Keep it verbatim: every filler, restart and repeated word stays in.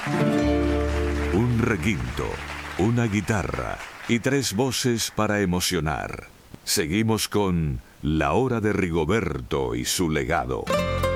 Un requinto, una guitarra y tres voces para emocionar. Seguimos con La Hora de Rigoberto y su legado.